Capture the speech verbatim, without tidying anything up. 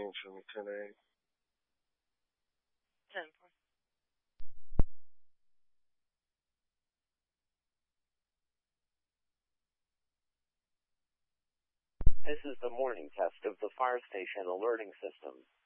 morning, show me ten eight. ten four. This is the morning test of the fire station alerting system.